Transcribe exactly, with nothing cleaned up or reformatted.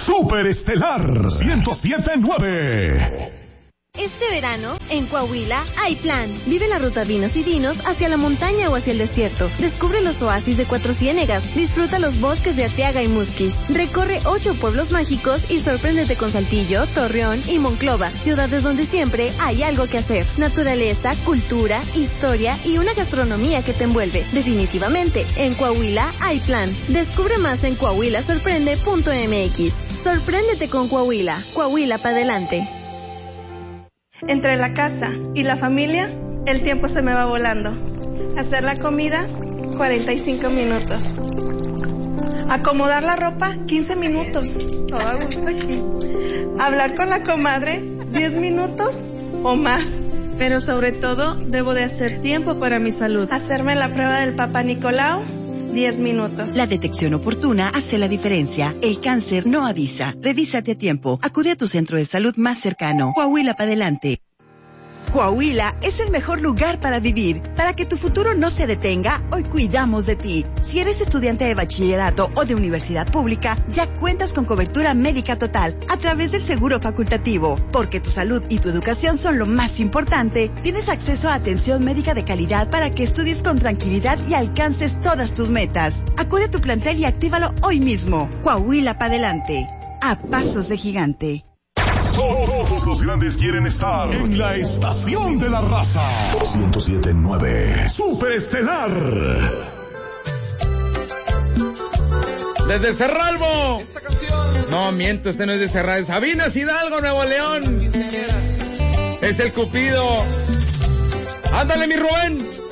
Superestelar ciento siete punto nueve. Este verano, en Coahuila, hay plan. Vive la ruta Vinos y Dinos hacia la montaña o hacia el desierto. Descubre los oasis de Cuatro Ciénegas. Disfruta los bosques de Arteaga y Musquis. Recorre ocho pueblos mágicos y sorpréndete con Saltillo, Torreón y Monclova. Ciudades donde siempre hay algo que hacer. Naturaleza, cultura, historia y una gastronomía que te envuelve. Definitivamente, en Coahuila hay plan. Descubre más en coahuila sorprende punto m x. Sorpréndete con Coahuila. Coahuila para adelante. Entre la casa y la familia, el tiempo se me va volando. Hacer la comida, cuarenta y cinco minutos. Acomodar la ropa, quince minutos. Todo a gusto aquí. Hablar con la comadre, diez minutos o más. Pero sobre todo, debo de hacer tiempo para mi salud. Hacerme la prueba del Papá Nicolau, diez minutos. La detección oportuna hace la diferencia. El cáncer no avisa. Revísate a tiempo. Acude a tu centro de salud más cercano. Coahuila para adelante. Coahuila es el mejor lugar para vivir. Para que tu futuro no se detenga, hoy cuidamos de ti. Si eres estudiante de bachillerato o de universidad pública, ya cuentas con cobertura médica total a través del seguro facultativo. Porque tu salud y tu educación son lo más importante, tienes acceso a atención médica de calidad para que estudies con tranquilidad y alcances todas tus metas. Acude a tu plantel y actívalo hoy mismo. Coahuila para adelante. A pasos de gigante. Todos los grandes quieren estar en la estación de la raza. ciento siete punto nueve. Superestelar. Desde Cerralbo. Esta canción. No, miento, este no es de Cerralbo. Es Sabinas Hidalgo, Nuevo León. Es el Cupido. Ándale, mi Rubén.